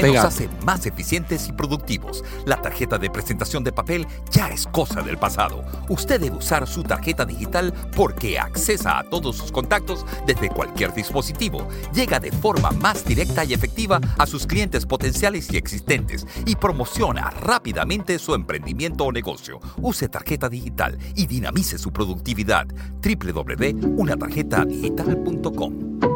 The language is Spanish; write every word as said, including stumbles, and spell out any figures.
Pega. nos hace más eficientes y productivos. La tarjeta de presentación de papel ya es cosa del pasado. Usted debe usar su tarjeta digital porque accesa a todos sus contactos desde cualquier dispositivo. Llega de forma más directa y efectiva a sus clientes potenciales y existentes y promociona rápidamente su emprendimiento o negocio. Use tarjeta digital y dinamice su productividad. doble u doble u doble u punto una tarjeta digital punto com